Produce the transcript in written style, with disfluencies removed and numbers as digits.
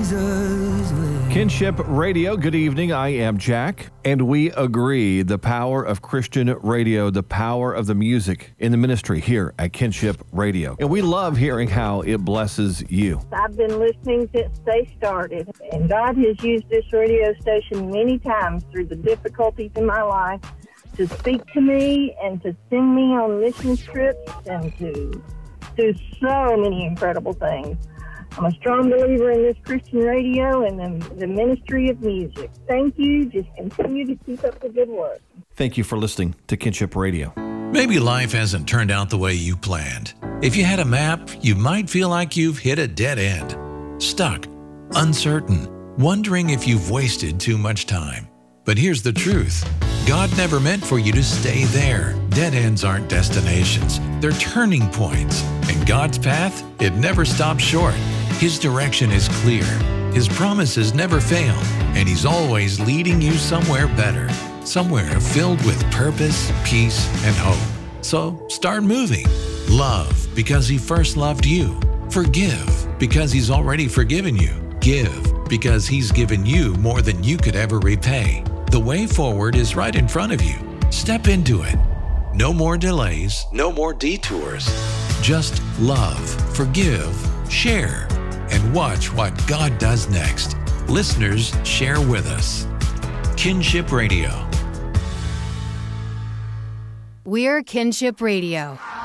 Jesus' way. Kinship Radio, good evening. I am Jack, and we agree the power of Christian radio, the power of the music in the ministry here at Kinship Radio. And we love hearing how it blesses you. I've been listening since they started, and God has used this radio station many times through the difficulties in my life to speak to me and to send me on mission trips and to do so many incredible things. I'm a strong believer in this Christian radio and the ministry of music. Thank you. Just continue to keep up the good work. Thank you for listening to Kinship Radio. Maybe life hasn't turned out the way you planned. If you had a map, you might feel like you've hit a dead end. Stuck, uncertain, wondering if you've wasted too much time. But here's the truth. God never meant for you to stay there. Dead ends aren't destinations. They're turning points. And God's path, it never stops short. His direction is clear. His promises never fail. And He's always leading you somewhere better. Somewhere filled with purpose, peace, and hope. So start moving. Love because He first loved you. Forgive because He's already forgiven you. Give because He's given you more than you could ever repay. The way forward is right in front of you. Step into it. No more delays, no more detours. Just love, forgive, share, and watch what God does next. Listeners, share with us. Kinship Radio. We're Kinship Radio.